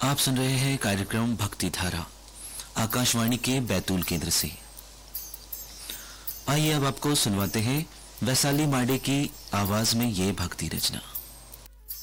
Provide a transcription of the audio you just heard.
आप सुन रहे हैं कार्यक्रम भक्ति धारा आकाशवाणी के बैतूल केंद्र से। आइए अब आपको सुनवाते हैं वैशाली माडे की आवाज में ये भक्ति रचना।